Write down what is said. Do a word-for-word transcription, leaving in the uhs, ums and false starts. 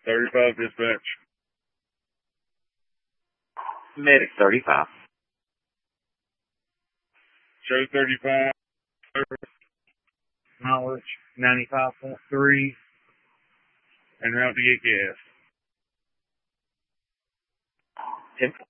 thirty-five dispatch. Medic thirty-five. Show thirty-five. Mileage ninety-five point three. And route to get gas. ten